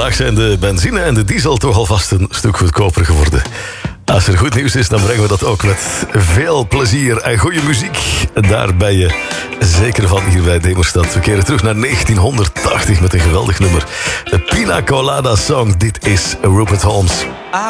vandaag zijn de benzine en de diesel toch alvast een stuk goedkoper geworden. Als er goed nieuws is, dan brengen we dat ook met veel plezier en goede muziek. Daar ben je zeker van hier bij Demostad. We keren terug naar 1980 met een geweldig nummer. De Pina Colada Song. Dit is Rupert Holmes.